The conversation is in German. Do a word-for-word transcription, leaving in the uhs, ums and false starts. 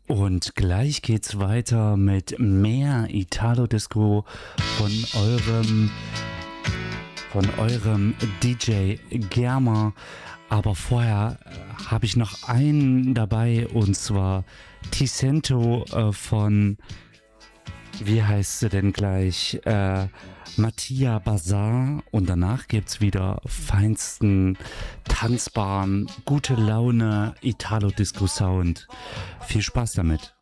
Und gleich geht's weiter mit mehr Italo-Disco von eurem, von eurem D J Germa. Aber vorher äh, habe ich noch einen dabei, und zwar Ticento äh, von, wie heißt sie denn gleich, äh, Mattia Bazar. Und danach gibt's wieder feinsten, tanzbaren, gute Laune Italo-Disco-Sound. Viel Spaß damit.